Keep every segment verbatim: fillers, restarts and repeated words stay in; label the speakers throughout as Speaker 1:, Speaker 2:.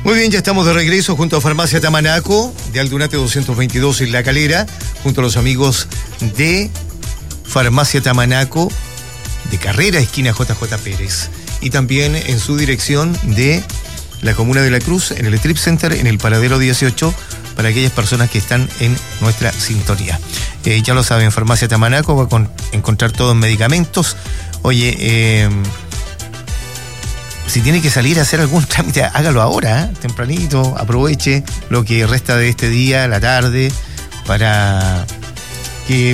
Speaker 1: Muy bien, ya estamos de regreso junto a Farmacia Tamanaco, de Aldunate doscientos veintidós en La Calera, junto a los amigos de Farmacia Tamanaco, de Carrera, esquina J J Pérez, y también en su dirección de la Comuna de la Cruz, en el Trip Center, en el Paradero dieciocho, para aquellas personas que están en nuestra sintonía. Eh, ya lo saben, Farmacia Tamanaco va a con, encontrar todos medicamentos. Oye, eh, si tiene que salir a hacer algún trámite, hágalo ahora, ¿eh? Tempranito, aproveche lo que resta de este día, la tarde, para que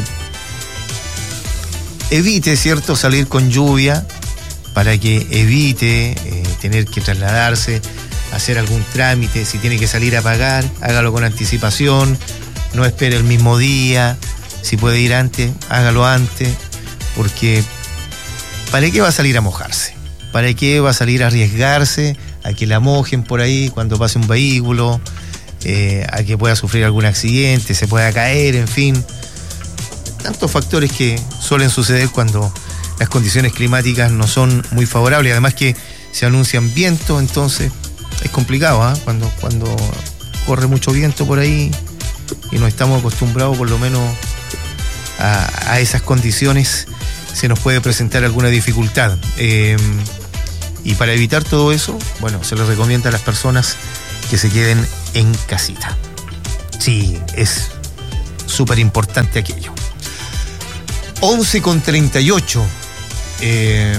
Speaker 1: evite, ¿cierto?, salir con lluvia, para que evite eh, tener que trasladarse, hacer algún trámite. Si tiene que salir a pagar, hágalo con anticipación, no espere el mismo día. Si puede ir antes, hágalo antes, porque ¿para qué va a salir a mojarse? ¿Para qué va a salir a arriesgarse a que la mojen por ahí cuando pase un vehículo, eh, a que pueda sufrir algún accidente, se pueda caer, en fin? Tantos factores que suelen suceder cuando las condiciones climáticas no son muy favorables. Además que se anuncian vientos, entonces es complicado, ¿eh? Cuando, cuando corre mucho viento por ahí y no estamos acostumbrados por lo menos a, a esas condiciones, se nos puede presentar alguna dificultad. Eh, y para evitar todo eso, bueno, se les recomienda a las personas que se queden en casita. Sí, es súper importante aquello. once con treinta y ocho. Eh,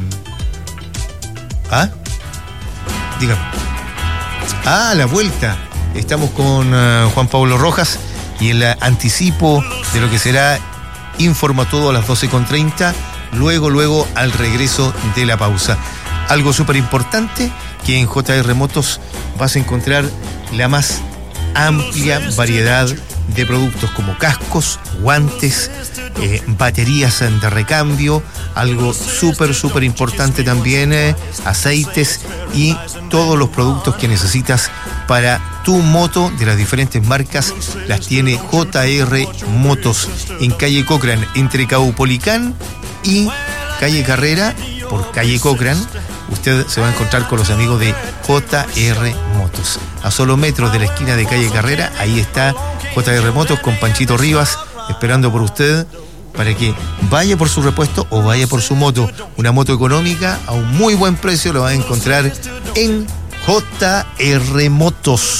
Speaker 1: ¿Ah? Dígame. Ah, la vuelta. Estamos con uh, Juan Pablo Rojas y el uh, anticipo de lo que será Informa Todo a las doce con treinta, luego, luego al regreso de la pausa. Algo súper importante, que en J R Motos vas a encontrar la más amplia variedad de productos como cascos, guantes, eh, baterías de recambio, algo súper, súper importante también, eh, aceites y todos los productos que necesitas para tu moto de las diferentes marcas, las tiene J R Motos en calle Cochrane, entre Caupolicán y calle Carrera, por calle Cochrane. Usted se va a encontrar con los amigos de J R Motos. A solo metros de la esquina de calle Carrera, ahí está J R Motos con Panchito Rivas esperando por usted para que vaya por su repuesto o vaya por su moto. Una moto económica a un muy buen precio lo va a encontrar en J R Motos.